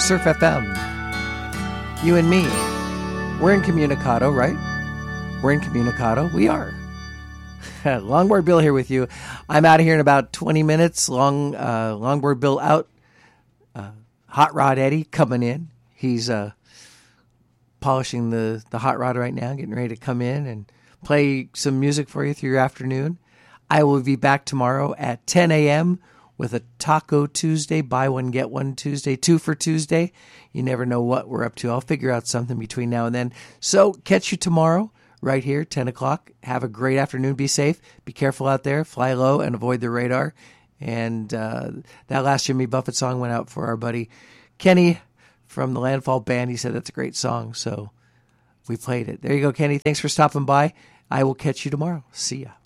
Surf FM. You and me. We're incommunicado, right? We're incommunicado. We are. Longboard Bill here with you. I'm out of here in about 20 minutes. Longboard Bill out. Hot Rod Eddie coming in. He's polishing the hot rod right now, getting ready to come in and play some music for you through your afternoon. I will be back tomorrow at 10 a.m. with a Taco Tuesday, buy one, get one Tuesday, 2 for Tuesday. You never know what we're up to. I'll figure out something between now and then. So catch you tomorrow right here, 10 o'clock. Have a great afternoon. Be safe. Be careful out there. Fly low and avoid the radar. And that last Jimmy Buffett song went out for our buddy Kenny from the Landfall Band. He said that's a great song, so we played it. There you go, Kenny. Thanks for stopping by. I will catch you tomorrow. See ya.